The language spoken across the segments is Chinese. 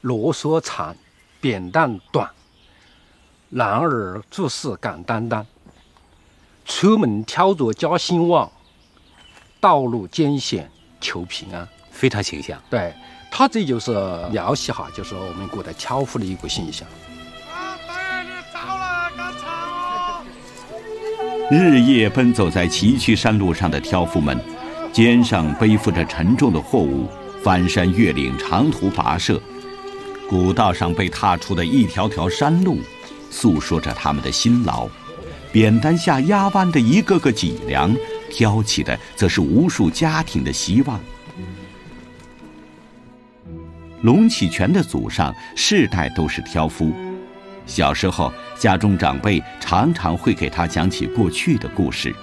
啰嗦长，扁担短，然而做事敢担当。出门挑着交兴旺，道路艰险求平安。 非常形象。 对，他这就是描写哈，就是我们古代挑夫的一个形象。 日夜奔走在崎岖山路上的挑夫们，肩上背负着沉重的货物，翻山越岭，长途跋涉。古道上被踏出的一条条山路，诉说着他们的辛劳。扁担下压弯的一个个脊梁，挑起的则是无数家庭的希望。龙启全的祖上世代都是挑夫，小时候家中长辈常常会给他讲起过去的故事。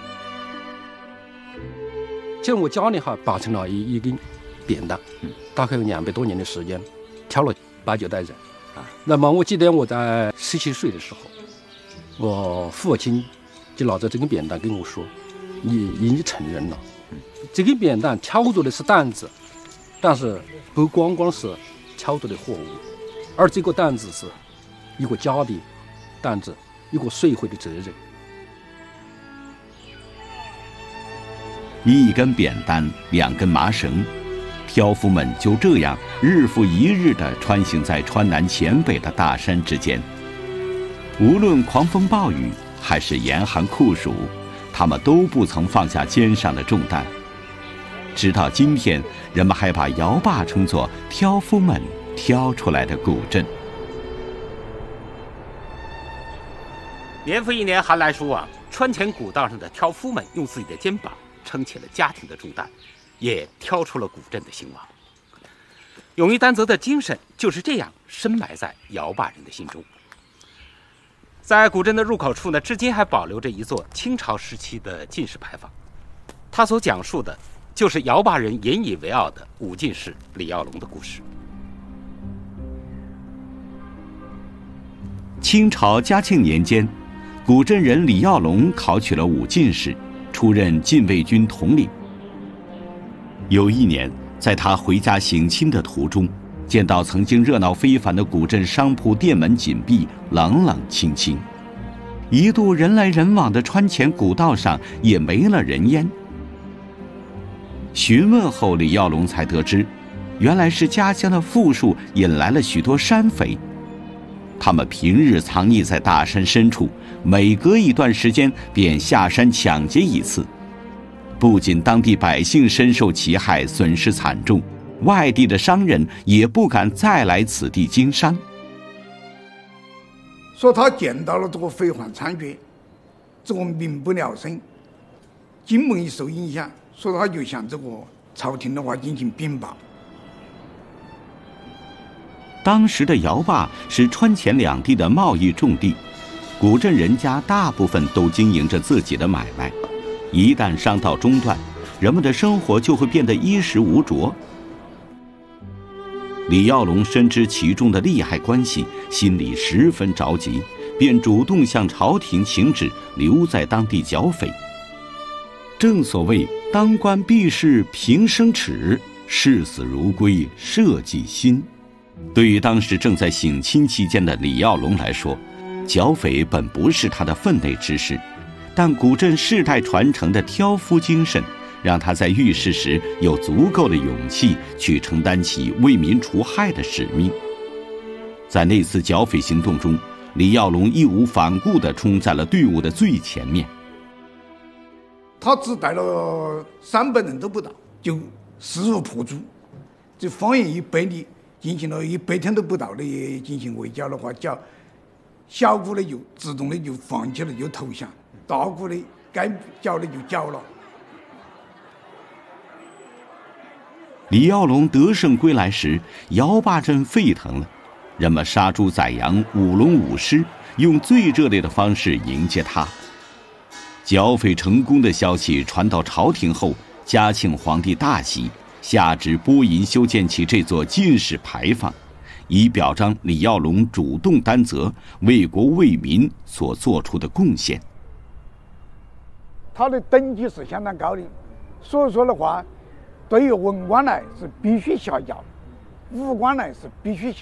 就我家里哈保存了一根扁担，大概有200多年的时间，挑了8、9代人啊。那么我记得我在17岁的时候，我父亲就拿着这根扁担跟我说：“你已经成人了，这根扁担挑着的是担子，但是不光光是挑着的货物，而这个担子是一个家的担子，一个社会的责任。” 一根扁担，2根麻绳，挑夫们就这样日复一日地穿行在川南黔北的大山之间。无论狂风暴雨还是严寒酷暑，他们都不曾放下肩上的重担。直到今天，人们还把摇把称作挑夫们挑出来的古镇。 年复一年，寒来暑往，川黔古道上的挑夫们用自己的肩膀撑起了家庭的重担，也挑出了古镇的兴亡。勇于担责的精神就是这样深埋在摇把人的心中。在古镇的入口处呢，至今还保留着一座清朝时期的进士牌坊，它所讲述的就是摇把人引以为傲的武进士李耀龙的故事。 清朝嘉庆年间，古镇人李耀龙考取了武进士，出任禁卫军统领。有一年，在他回家省亲的途中，见到曾经热闹非凡的古镇商铺店门紧闭，冷冷清清。一度人来人往的川黔古道上也没了人烟。询问后，李耀龙才得知，原来是家乡的富庶引来了许多山匪。他们平日藏匿在大山深处，每隔一段时间便下山抢劫一次。不仅当地百姓深受其害，损失惨重，外地的商人也不敢再来此地经商。 说他见到了这个匪患猖獗，这个民不聊生，经贸一受影响，所以他就向这个朝廷的话进行禀报。 当时的摇把是川黔两地的贸易重地，古镇人家大部分都经营着自己的买卖，一旦商道中断，人们的生活就会变得衣食无着。李耀龙深知其中的利害关系，心里十分着急，便主动向朝廷请旨，留在当地剿匪。正所谓当官避世平生耻，视死如归社稷心。对于当时正在省亲期间的李耀龙来说，剿匪本不是他的分内之事，但古镇世代传承的挑夫精神，让他在遇事时有足够的勇气去承担起为民除害的使命。在那次剿匪行动中，李耀龙义无反顾地冲在了队伍的最前面。 他只带了300人都不到，就势如破竹，这方圆100里进行了100天都不到的进行围剿的话，小股的就自动的就放弃了，就投降；大股的该剿的就剿了。 李耀龙得胜归来时，摇把镇沸腾了，人们杀猪宰羊，舞龙舞狮，用最热烈的方式迎接他。剿匪成功的消息传到朝廷后，嘉庆皇帝大喜，下旨拨银修建起这座进士牌坊，以表彰李耀龙主动担责、为国为民所做出的贡献。 他的等级是相当高的，所以说的话，对于文官来是必须下轿，武官来是必须下